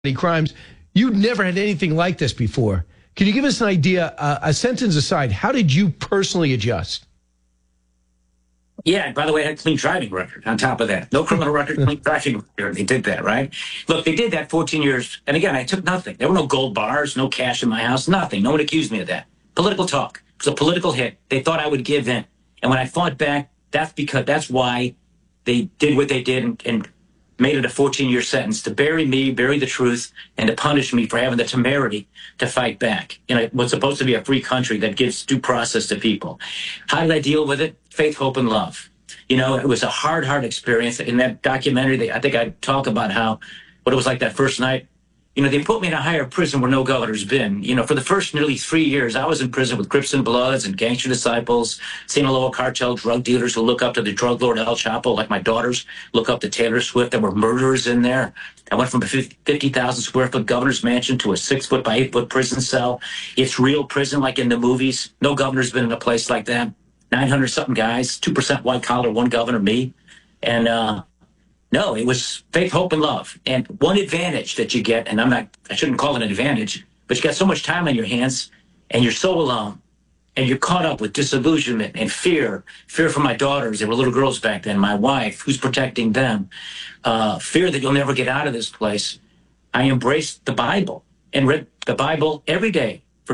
crimes. You'd never had anything like this before. Can you give us an idea, a sentence aside, how did you personally adjust? Yeah, by the way, I had a clean driving record on top of that. No criminal record, clean driving record. They did that, right? Look, they did that 14 years. And again, I took nothing. There were no gold bars, no cash in my house, nothing. No one accused me of that. Political talk. It was a political hit. They thought I would give in. And when I fought back, that's why they did what they did and made it a 14-year sentence to bury me, bury the truth, and to punish me for having the temerity to fight back in what's supposed to be a free country that gives due process to people. How did I deal with it? Faith, hope, and love. You know, it was a hard experience. In that documentary, I think I talk about what it was like that first night. You know, they put me in a higher prison where no governor's been. You know, for the first nearly 3 years, I was in prison with Crips and Bloods and gangster disciples, Sinaloa cartel drug dealers who look up to the drug lord El Chapo, like my daughters look up to Taylor Swift. There were murderers in there. I went from a 50,000 square foot governor's mansion to a 6 foot by 8 foot prison cell. It's real prison like in the movies. No governor's been in a place like that. 900 something guys, 2% white collar, one governor, me. And, no, it was faith, hope, and love. And one advantage that you get, and I shouldn't call it an advantage, but you got so much time on your hands and you're so alone and you're caught up with disillusionment and fear for my daughters. They were little girls back then, my wife, who's protecting them, fear that you'll never get out of this place. I embraced the Bible and read the Bible every day for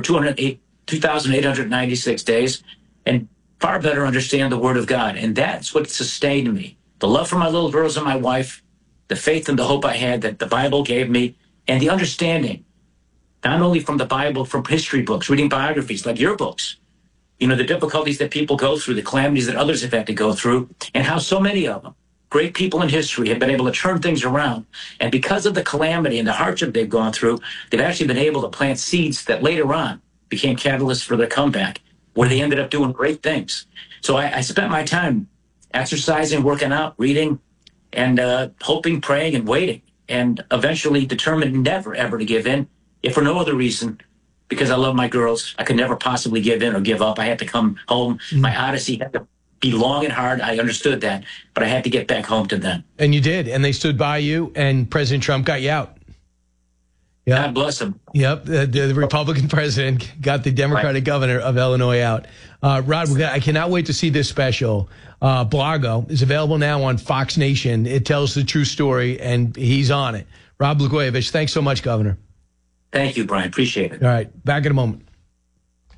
2,896 days and far better understand the Word of God. And that's what sustained me. The love for my little girls and my wife, the faith and the hope I had that the Bible gave me, and the understanding, not only from the Bible, from history books, reading biographies like your books, you know, the difficulties that people go through, the calamities that others have had to go through, and how so many of them, great people in history, have been able to turn things around. And because of the calamity and the hardship they've gone through, they've actually been able to plant seeds that later on became catalysts for their comeback, where they ended up doing great things. So I spent my time exercising, working out, reading, and hoping, praying, and waiting, and eventually determined never, ever to give in, if for no other reason, because I love my girls. I could never possibly give in or give up. I had to come home. My odyssey had to be long and hard. I understood that, but I had to get back home to them. And you did, and they stood by you, and President Trump got you out. Yep. God bless him. Yep, the Republican president got the Democratic governor of Illinois out. Rod, I cannot wait to see this special. Blargo is available now on Fox Nation. It tells the true story, and he's on it. Rod Blagojevich, thanks so much, Governor. Thank you, Brian. Appreciate it. All right, back in a moment.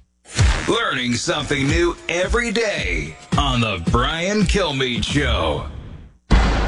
Learning something new every day on The Brian Kilmeade Show.